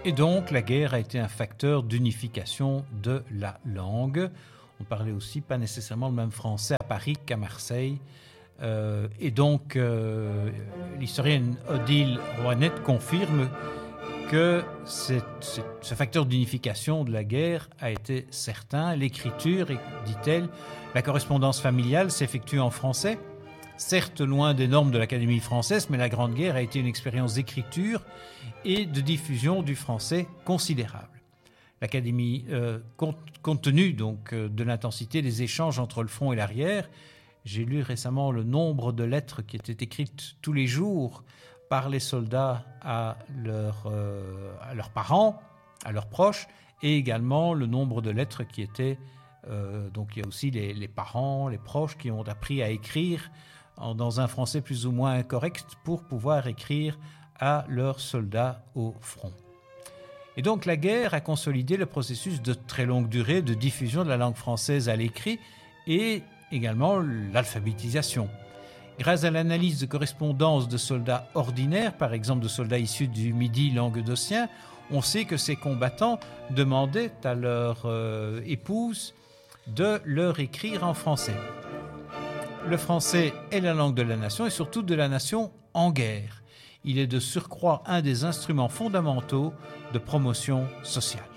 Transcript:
Et donc, la guerre a été un facteur d'unification de la langue. On parlait aussi pas nécessairement le même français à Paris qu'à Marseille. Et donc, l'historienne Odile Roinette confirme que ce facteur d'unification de la guerre a été certain. L'écriture, dit-elle, la correspondance familiale s'effectue en français, certes loin des normes de l'Académie française, mais la Grande Guerre a été une expérience d'écriture et de diffusion du français considérable. L'Académie, compte tenu donc de l'intensité des échanges entre le front et l'arrière, j'ai lu récemment le nombre de lettres qui étaient écrites tous les jours par les soldats à leurs parents, à leurs proches, et également le nombre de lettres qui étaient... donc il y a aussi les parents, les proches qui ont appris à écrire dans un français plus ou moins correct pour pouvoir écrire à leurs soldats au front. Et donc la guerre a consolidé le processus de très longue durée de diffusion de la langue française à l'écrit et également l'alphabétisation. Grâce à l'analyse de correspondances de soldats ordinaires, par exemple de soldats issus du Midi languedocien, on sait que ces combattants demandaient à leur épouse de leur écrire en français. Le français est la langue de la nation et surtout de la nation en guerre. Il est de surcroît un des instruments fondamentaux de promotion sociale.